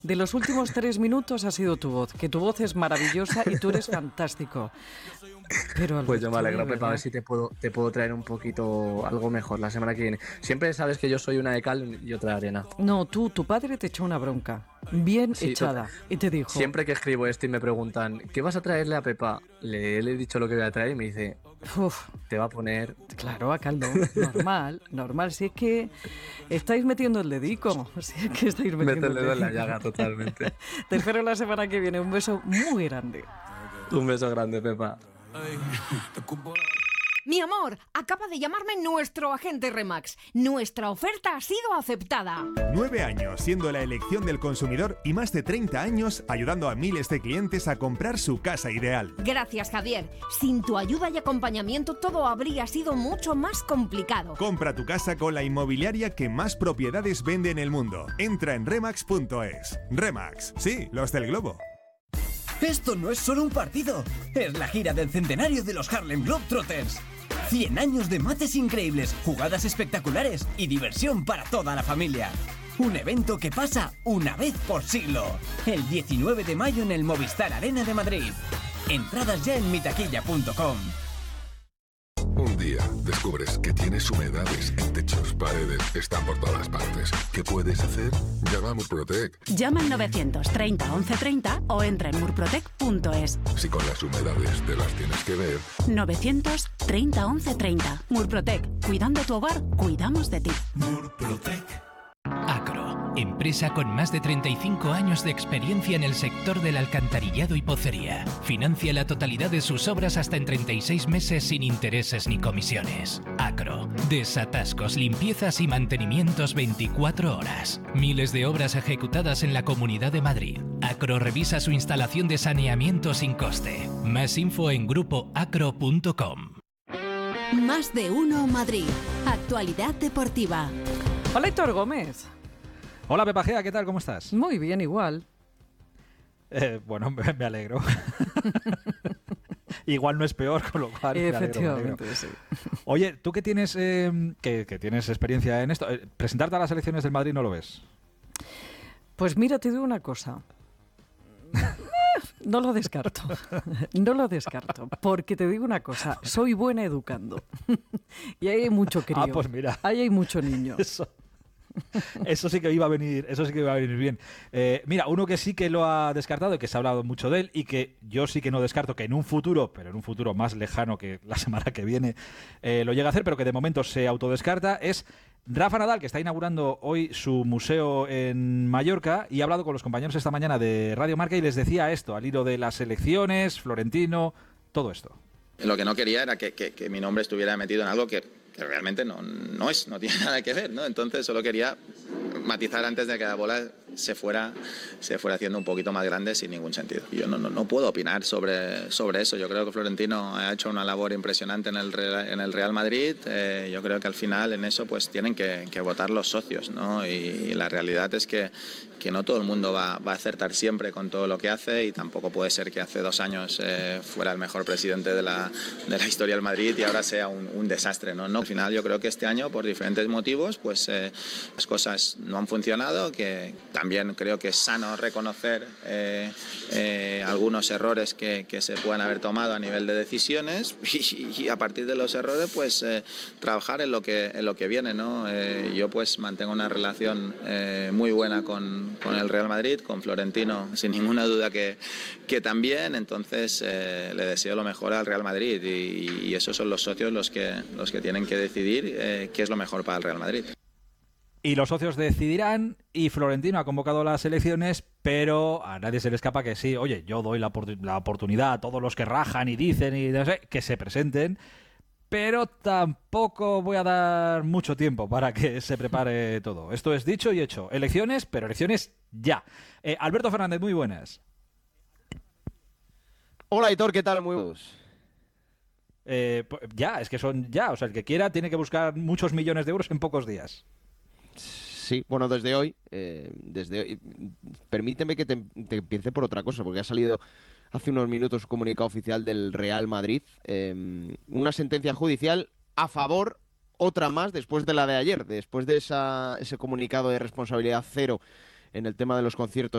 De los últimos 3 minutos ha sido tu voz, que tu voz es maravillosa y tú eres fantástico. Pero Alberto, Pues yo me alegro, de Pepa, a ver verdad. si te puedo traer un poquito algo mejor la semana que viene. Siempre sabes que yo soy una de cal y otra de arena. No, tu padre te echó una bronca, bien Sí, echada, y te dijo, siempre que escribo esto y me preguntan, ¿qué vas a traerle a Pepa? Le he dicho lo que voy a traer y me dice, uff, te va a poner... claro, a caldo, normal, normal, si es que estáis metiendo el dedico, si es que estáis Mete metiendo el el dedo en la dedico. llaga totalmente. Te espero la semana que viene, un beso muy grande. Un beso grande, Pepa. Mi amor, acaba de llamarme nuestro agente Remax. Nuestra oferta ha sido aceptada. 9 años siendo la elección del consumidor y más de 30 años ayudando a miles de clientes a comprar su casa ideal. Gracias, Javier. Sin tu ayuda y acompañamiento todo habría sido mucho más complicado. Compra tu casa con la inmobiliaria que más propiedades vende en el mundo. Entra en remax.es. Remax, sí, los del globo. Esto no es solo un partido, es la gira del centenario de los Harlem Globetrotters. 100 años de mates increíbles, jugadas espectaculares y diversión para toda la familia. Un evento que pasa una vez por siglo. El 19 de mayo en el Movistar Arena de Madrid. Entradas ya en mitaquilla.com. Un día descubres que tienes humedades en techos, paredes, están por todas partes. ¿Qué puedes hacer? Llama a Murprotec. Llama al 930 1130 o entra en murprotec.es. Si con las humedades te las tienes que ver. 930 1130. Murprotec. Cuidando tu hogar, cuidamos de ti. Murprotec. Acro, empresa con más de 35 años de experiencia en el sector del alcantarillado y pocería. Financia la totalidad de sus obras hasta en 36 meses sin intereses ni comisiones. Acro, desatascos, limpiezas y mantenimientos 24 horas. Miles de obras ejecutadas en la Comunidad de Madrid. Acro revisa su instalación de saneamiento sin coste. Más info en grupoacro.com. Más de uno Madrid. Actualidad deportiva. Hola, Héctor Gómez. Hola Pepa Gea, ¿qué tal? ¿Cómo estás? Muy bien, igual. Bueno, me alegro. Igual no es peor, con lo cual me alegro. Efectivamente, sí. Oye, tú que tienes, que tienes experiencia en esto, ¿presentarte a las elecciones del Madrid no lo ves? Pues mira, te digo una cosa. No lo descarto, no lo descarto, porque te digo una cosa, soy buena educando y ahí hay mucho crío, pues mira. ahí hay mucho niño. Eso sí que iba a venir, bien. Mira, uno que sí que lo ha descartado y que se ha hablado mucho de él y que yo sí que no descarto que en un futuro, pero en un futuro más lejano que la semana que viene, lo llega a hacer, pero que de momento se autodescarta, es Rafa Nadal, que está inaugurando hoy su museo en Mallorca y ha hablado con los compañeros esta mañana de Radio Marca y les decía esto, al hilo de las elecciones, Florentino, todo esto. Lo que no quería era que mi nombre estuviera metido en algo que realmente no tiene nada que ver, ¿no? Entonces solo quería matizar antes de que la bola se fuera haciendo un poquito más grande sin ningún sentido. Yo no puedo opinar sobre eso. Yo creo que Florentino ha hecho una labor impresionante en el Real Madrid. Yo creo que al final en eso pues tienen que votar los socios, ¿no? Y la realidad es que no todo el mundo va a acertar siempre con todo lo que hace y tampoco puede ser que hace 2 años fuera el mejor presidente de la historia del Madrid y ahora sea un desastre, ¿no? Al final yo creo que este año por diferentes motivos pues las cosas no han funcionado, que también creo que es sano reconocer algunos errores que se puedan haber tomado a nivel de decisiones y a partir de los errores pues trabajar en lo que viene, ¿no? Yo pues mantengo una relación muy buena con el Real Madrid, con Florentino sin ninguna duda que también, entonces le deseo lo mejor al Real Madrid y esos son los socios los que tienen que decidir qué es lo mejor para el Real Madrid. Y los socios decidirán y Florentino ha convocado las elecciones, pero a nadie se le escapa que sí, oye, yo doy la oportunidad a todos los que rajan y dicen y no sé, que se presenten, pero tampoco voy a dar mucho tiempo para que se prepare todo. Esto es dicho y hecho. Elecciones, pero elecciones ya. Alberto Fernández, muy buenas. Hola, Aitor, ¿qué tal? Muy buenos. Ya, es que son ya. O sea, el que quiera tiene que buscar muchos millones de euros en pocos días. Sí, bueno, desde hoy, permíteme que te empiece por otra cosa, porque ha salido hace unos minutos un comunicado oficial del Real Madrid, una sentencia judicial a favor, otra más después de la de ayer, después de ese comunicado de responsabilidad cero en el tema de los conciertos